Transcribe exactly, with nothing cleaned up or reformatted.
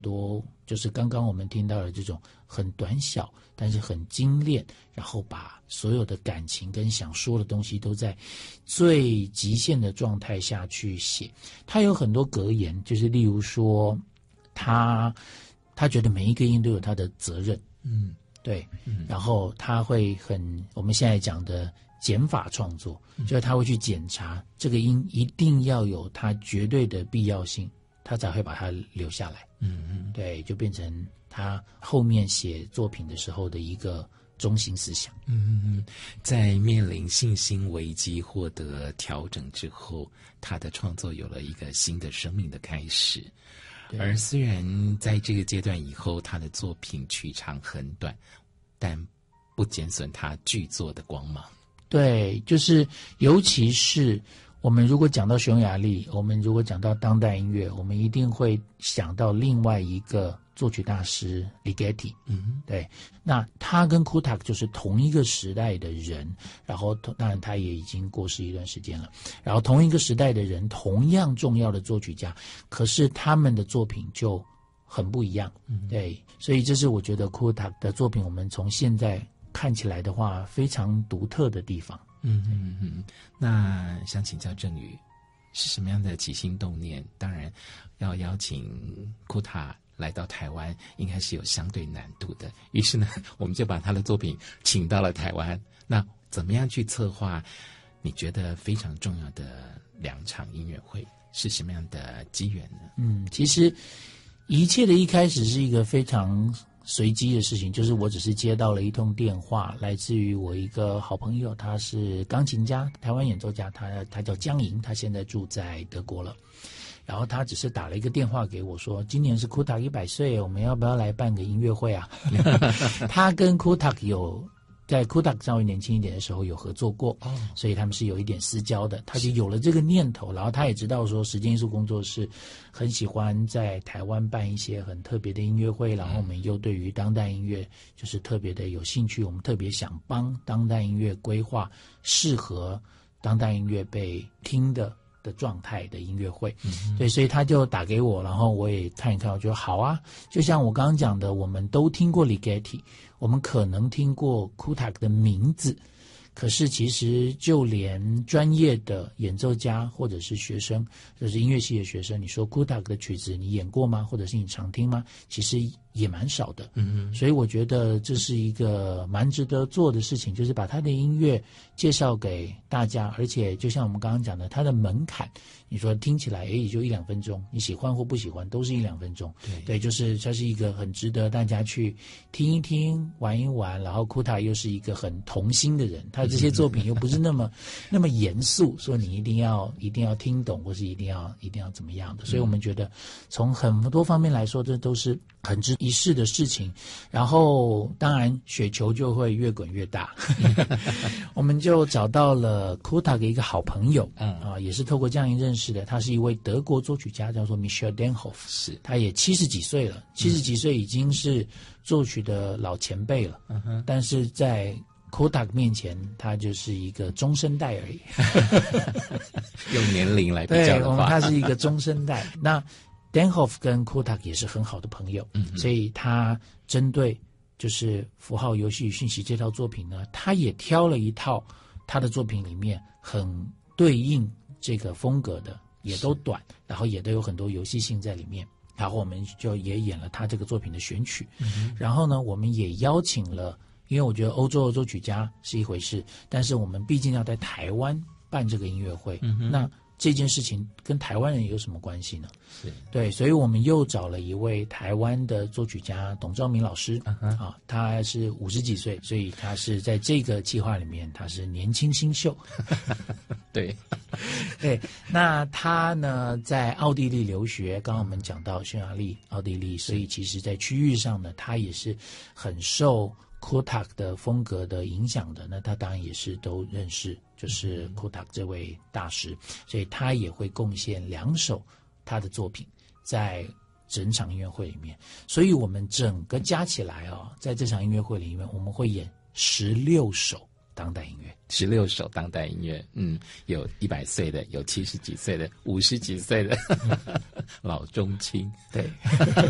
多就是刚刚我们听到的这种很短小但是很精炼，然后把所有的感情跟想说的东西都在最极限的状态下去写。他有很多格言，就是例如说他他觉得每一个音都有他的责任， 嗯， 对，嗯，然后他会很我们现在讲的减法创作，就是他会去检查这个音一定要有它绝对的必要性，他才会把它留下来。 嗯嗯， 对，就变成他后面写作品的时候的一个中心思想。 嗯嗯，在面临信心危机获得调整之后，他的创作有了一个新的生命的开始。而虽然在这个阶段以后，他的作品曲长很短，但不减损他剧作的光芒。 对，就是尤其是我们如果讲到匈牙利，我们如果讲到当代音乐，我们一定会想到另外一个作曲大师 Ligeti。 嗯， 对，那他跟 Kutak 就是同一个时代的人，然后当然他也已经过世一段时间了，然后同一个时代的人，同样重要的作曲家，可是他们的作品就很不一样。 嗯， 对，所以这是我觉得 Kutak 的作品，我们从现在看起来的话非常独特的地方。 嗯嗯嗯，那想请教郑宇，是什么样的起心动念？当然，要邀请库塔来到台湾，应该是有相对难度的。于是呢，我们就把他的作品请到了台湾。那怎么样去策划？你觉得非常重要的两场音乐会是什么样的机缘呢？ 嗯，其实一切的一开始是一个非常随机的事情，就是我只是接到了一通电话，来自于我一个好朋友，他是钢琴家，台湾演奏家，他他叫江莹，他现在住在德国了。然后他只是打了一个电话给我说，今年是 Kutak 一百岁，我们要不要来办个音乐会啊？他跟 Kutak 有在 Kutak 稍微年轻一点的时候有合作过，哦，所以他们是有一点私交的。他就有了这个念头，然后他也知道说时间艺术工作室很喜欢在台湾办一些很特别的音乐会，然后我们又对于当代音乐就是特别的有兴趣，我们特别想帮当代音乐规划适合当代音乐被听的的状态的音乐会。嗯，对，所以他就打给我，然后我也看一看，我觉得好啊。就像我刚刚讲的，我们都听过 Ligeti， 我们可能听过 Kutak 的名字，可是其实就连专业的演奏家或者是学生，就是音乐系的学生，你说 Kutak 的曲子你演过吗？或者是你常听吗？其实也蛮少的。嗯，所以我觉得这是一个蛮值得做的事情，就是把他的音乐介绍给大家，而且就像我们刚刚讲的，它的门槛，你说听起来也就一两分钟，你喜欢或不喜欢都是一两分钟。对，对，就是它是一个很值得大家去听一听、玩一玩。然后 Kutak 又是一个很童心的人，他的这些作品又不是那么那么严肃，说你一定要一定要听懂，或是一定要一定要怎么样的。所以我们觉得从很多方面来说，这都是很值一试的事情。然后当然雪球就会越滚越大。我们就找到了 Kutak 的一个好朋友，嗯啊，也是透过江莹认识的，他是一位德国作曲家，叫做 Michel Denhof， 是，他也七十几岁了，七十几岁已经是作曲的老前辈了，嗯，但是在 Kutak 面前，他就是一个中生代而已。 用年龄来比较的话， 对，他是一个中生代。那 Denhof 跟 Kutak 也是很好的朋友，嗯，所以他针对就是符号游戏与讯息这套作品呢，他也挑了一套他的作品里面很对应这个风格的，也都短，然后也都有很多游戏性在里面。然后我们就也演了他这个作品的选曲，嗯，然后呢，我们也邀请了，因为我觉得欧洲的作曲家是一回事，但是我们毕竟要在台湾办这个音乐会，嗯，那这件事情跟台湾人有什么关系呢？是，对，所以我们又找了一位台湾的作曲家董兆明老师，uh-huh. 啊，他是五十几岁，所以他是在这个计划里面，他是年轻新秀。 对， 对，那他呢在奥地利留学，刚刚我们讲到匈牙利、奥地利，所以其实在区域上呢，他也是很受Kutak 的风格的影响的，那他当然也是都认识，就是 Kutak 这位大师，所以他也会贡献两首他的作品在整场音乐会里面，所以我们整个加起来哦，在这场音乐会里面，我们会演十六首当代音乐， 十六首当代音乐，嗯，有一百岁的，有七十几岁的，五十几岁的，老中青， 对。